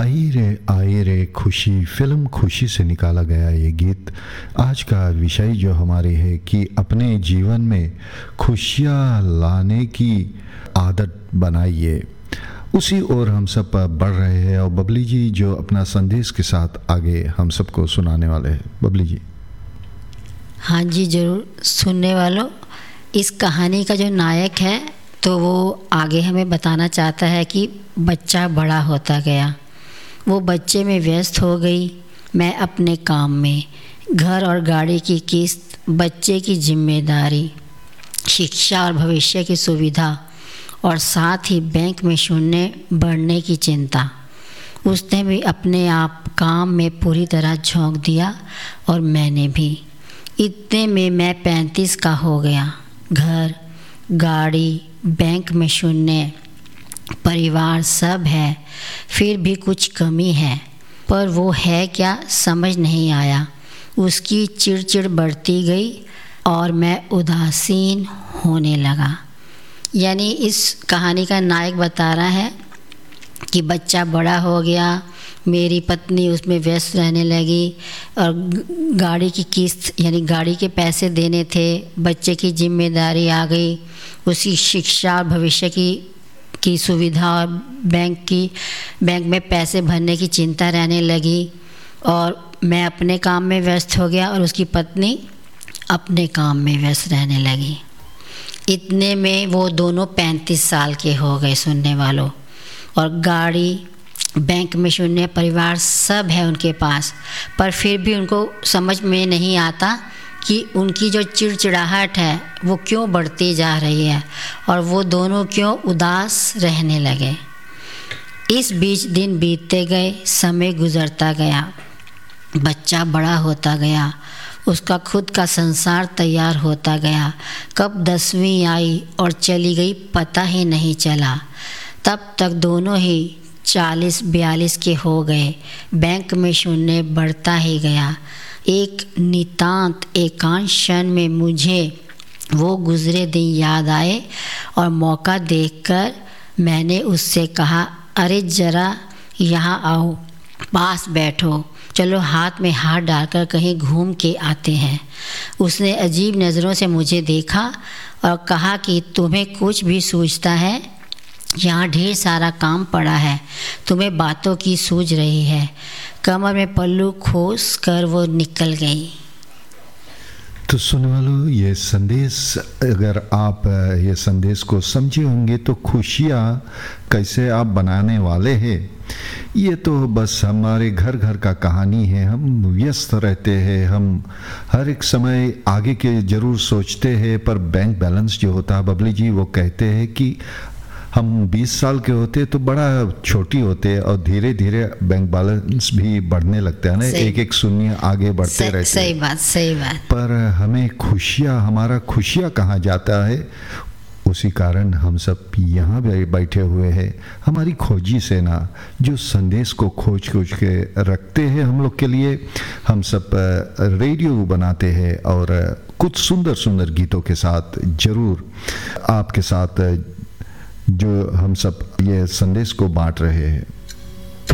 आई रे खुशी फिल्म खुशी से निकाला गया ये गीत। आज का विषय जो हमारे है कि अपने जीवन में खुशियाँ लाने की आदत बनाइए, उसी ओर हम सब बढ़ रहे हैं। और बबली जी जो अपना संदेश के साथ आगे हम सबको सुनाने वाले हैं। बबली जी। हाँ जी, ज़रूर। सुनने वालों, इस कहानी का जो नायक है तो वो आगे हमें बताना चाहता है कि बच्चा बड़ा होता गया, वो बच्चे में व्यस्त हो गई, मैं अपने काम में, घर और गाड़ी की किस्त, बच्चे की जिम्मेदारी, शिक्षा और भविष्य की सुविधा और साथ ही बैंक में शून्य बढ़ने की चिंता। उसने भी अपने आप काम में पूरी तरह झोंक दिया और मैंने भी। इतने में मैं 35 का हो गया। घर, गाड़ी, बैंक में शून्य, परिवार सब है, फिर भी कुछ कमी है। पर वो है क्या समझ नहीं आया। उसकी चिड़चिड़ बढ़ती गई और मैं उदासीन होने लगा। यानी इस कहानी का नायक बता रहा है कि बच्चा बड़ा हो गया, मेरी पत्नी उसमें व्यस्त रहने लगी और गाड़ी की किस्त यानी गाड़ी के पैसे देने थे, बच्चे की जिम्मेदारी आ गई, उसकी शिक्षा और भविष्य की सुविधा और बैंक में पैसे भरने की चिंता रहने लगी और मैं अपने काम में व्यस्त हो गया और उसकी पत्नी अपने काम में व्यस्त रहने लगी। इतने में वो दोनों 35 साल के हो गए सुनने वालों। और गाड़ी, बैंक में शून्य, परिवार सब है उनके पास, पर फिर भी उनको समझ में नहीं आता कि उनकी जो चिड़चिड़ाहट है वो क्यों बढ़ती जा रही है और वो दोनों क्यों उदास रहने लगे। इस बीच दिन बीतते गए, समय गुजरता गया, बच्चा बड़ा होता गया, उसका खुद का संसार तैयार होता गया। कब 10वीं आई और चली गई पता ही नहीं चला। तब तक दोनों ही 40-42 के हो गए। बैंक में शून्य बढ़ता ही गया। एक नितांत एकांत क्षण में मुझे वो गुज़रे दिन याद आए और मौका देखकर मैंने उससे कहा, अरे ज़रा यहाँ आओ, पास बैठो, चलो हाथ में हाथ डालकर कहीं घूम के आते हैं। उसने अजीब नज़रों से मुझे देखा और कहा कि तुम्हें कुछ भी सूझता है? यहाँ ढेर सारा काम पड़ा है, तुम्हें बातों की सूझ रही है। कमर में पल्लू खोस कर वो निकल गई। तो सुनने वालों, ये संदेश अगर आप ये संदेश को समझे होंगे तो खुशियाँ कैसे आप बनाने वाले हैं, ये तो बस हमारे घर घर का कहानी है। हम व्यस्त रहते हैं, हम हर एक समय आगे के ज़रूर सोचते हैं, पर बैंक बैलेंस जो होता है, बबली जी वो कहते हैं कि हम 20 साल के होते तो बड़ा छोटी होते और धीरे धीरे बैंक बैलेंस भी बढ़ने लगता है ना, एक एक शून्य आगे बढ़ते रहते। सही बात। पर हमें हमारा खुशियाँ कहाँ जाता है, उसी कारण हम सब यहाँ बैठे हुए हैं। हमारी खोजी सेना जो संदेश को खोज के रखते हैं हम लोग के लिए, हम सब रेडियो बनाते हैं और कुछ सुंदर सुंदर गीतों के साथ ज़रूर आपके साथ जो हम सब ये संदेश को बांट रहे हैं।